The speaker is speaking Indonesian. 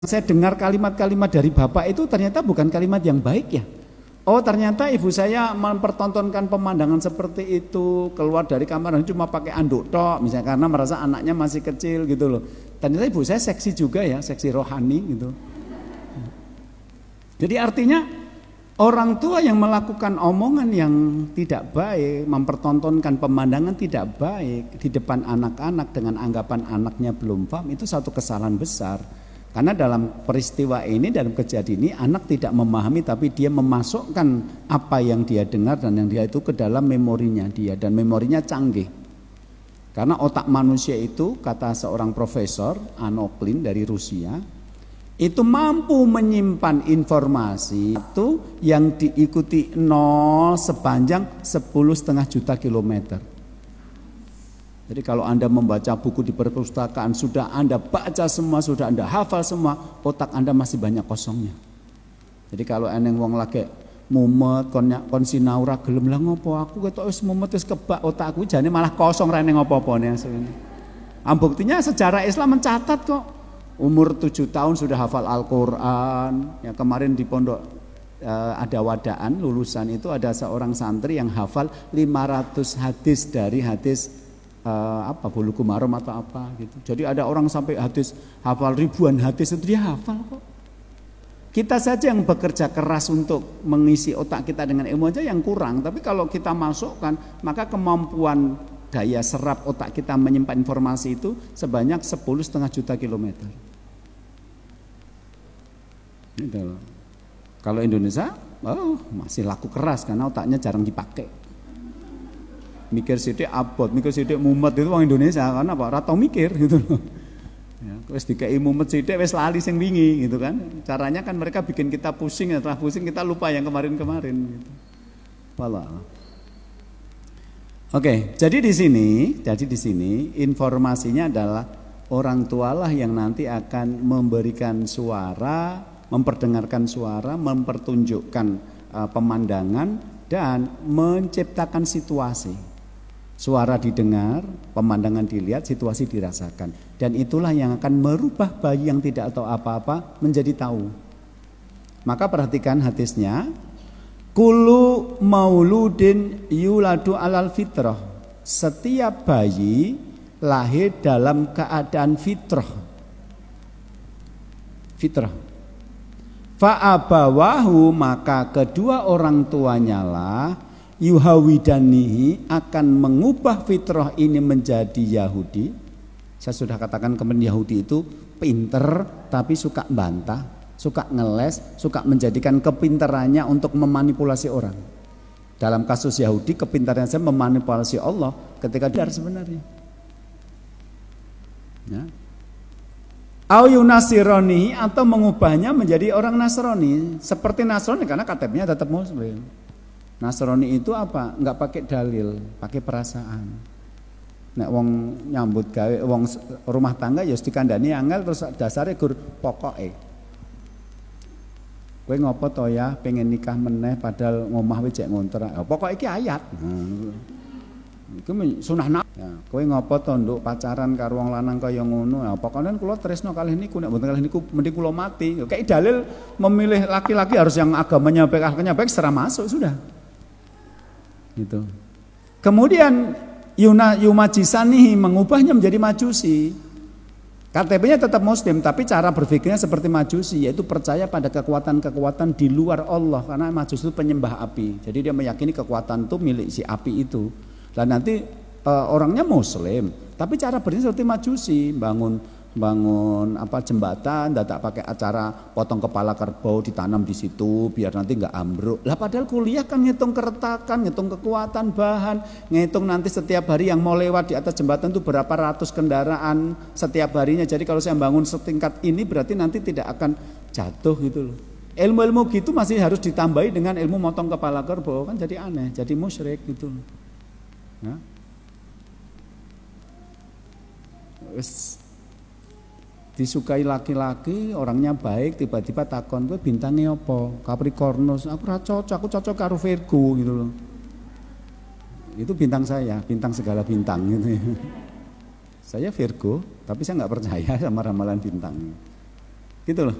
Saya dengar kalimat-kalimat dari bapak itu ternyata bukan kalimat yang baik ya. Oh ternyata ibu saya mempertontonkan pemandangan seperti itu, keluar dari kamar dan cuma pakai anduk tok misalnya karena merasa anaknya masih kecil gitu loh. Ternyata ibu saya seksi juga ya, seksi rohani gitu. Jadi artinya orang tua yang melakukan omongan yang tidak baik, mempertontonkan pemandangan tidak baik di depan anak-anak dengan anggapan anaknya belum paham, itu satu kesalahan besar. Karena dalam peristiwa ini, dalam kejadian ini, anak tidak memahami tapi dia memasukkan apa yang dia dengar dan yang dia itu ke dalam memorinya dia, dan memorinya canggih. Karena otak manusia itu, kata seorang profesor Anoklin dari Rusia, itu mampu menyimpan informasi itu yang diikuti 0 sepanjang 10,5 juta kilometer. Jadi kalau Anda membaca buku di perpustakaan, sudah Anda baca semua, sudah Anda hafal semua, otak Anda masih banyak kosongnya. Jadi kalau eneng wong lagi mumet kon sinau ra gelem lah ngopo aku ketok wis mumet wis kebak otakku jane malah kosong ra eneng apa-apane asline. Buktinya sejarah Islam mencatat kok umur 7 tahun sudah hafal Al-Qur'an. Ya kemarin di pondok ada wadaan lulusan itu ada seorang santri yang hafal 500 hadis dari hadis Bulughul Maram atau apa gitu. Jadi ada orang sampai hadis hafal ribuan hadis itu dia hafal kok. Kita saja yang bekerja keras untuk mengisi otak kita dengan ilmu aja yang kurang. Tapi kalau kita masukkan, maka kemampuan daya serap otak kita menyimpan informasi itu sebanyak 10,5 juta kilometer. Gitu loh. Kalau Indonesia, masih laku keras karena otaknya jarang dipakai. Mikir sidik abot, mikir sidik mumet itu orang Indonesia karena apa? Ratau mikir gitu loh. Ya, wis dikei mumet sidik wis lali sing wingi gitu kan. Caranya kan mereka bikin kita pusing, setelah pusing kita lupa yang kemarin-kemarin gitu. Wallah. Oke, jadi di sini informasinya adalah orang tualah yang nanti akan memberikan suara, memperdengarkan suara, mempertunjukkan pemandangan dan menciptakan situasi. Suara didengar, pemandangan dilihat, situasi dirasakan. Dan itulah yang akan merubah bayi yang tidak tahu apa-apa menjadi tahu. Maka perhatikan hadisnya. Kullu mauludin yuladu alal fitrah. Setiap bayi lahir dalam keadaan fitrah. Fitrah. Fa'abawahu, maka kedua orang tuanya lah yuhawidanihi, akan mengubah fitrah ini menjadi Yahudi. Saya sudah katakan kemarin Yahudi itu pinter tapi suka bantah, suka ngeles, suka menjadikan kepintarannya untuk memanipulasi orang. Dalam kasus Yahudi kepintarannya saya memanipulasi Allah ketika dia sebenarnya. Ya. Au yunasironi, atau mengubahnya menjadi orang Nasrani, seperti Nasrani karena KTP-nya tetap Muslim. Nasrani itu apa? Enggak pakai dalil, pakai perasaan. Nek wong nyambut gawe, wong rumah tangga ya dikandani angel terus dasare gur pokoke. Kowe ngopo to ya pengen nikah meneh padahal ngomah wis jek ngontrak. Pokoke iki ayat. Iku sunah nak. Ya, kowe ngopo to nduk pacaran karo wong lanang kaya ngono. Ya pokoke kula tresno kalih niku, nek mboten kalih niku mending kula mati. Kayak dalil memilih laki-laki harus yang agamanya baik serah masuk sudah. Gitu. Kemudian yumajisanihi, mengubahnya menjadi majusi. KTP-nya tetap Muslim tapi cara berpikirnya seperti majusi, yaitu percaya pada kekuatan-kekuatan di luar Allah, karena majusi itu penyembah api. Jadi dia meyakini kekuatan itu milik si api itu. Dan nanti orangnya Muslim tapi cara berpikir seperti majusi, bangun jembatan, dadak pakai acara potong kepala kerbau ditanam di situ biar nanti nggak ambruk. Lah padahal kuliah kan ngitung keretakan, ngitung kekuatan bahan, ngitung nanti setiap hari yang mau lewat di atas jembatan itu berapa ratus kendaraan setiap harinya. Jadi kalau saya bangun setingkat ini berarti nanti tidak akan jatuh gitu loh. Ilmu-ilmu gitu masih harus ditambahi dengan ilmu motong kepala kerbau, kan jadi aneh, jadi musyrik gitu. Nah. Disukai laki-laki, orangnya baik, tiba-tiba takon, kowe bintangnya apa? Capricornus. Aku ora cocok, aku cocok karo Virgo gitu loh. Itu bintang saya, bintang segala bintang gitu ya. Saya Virgo, tapi saya nggak percaya sama ramalan bintang. Gitu loh.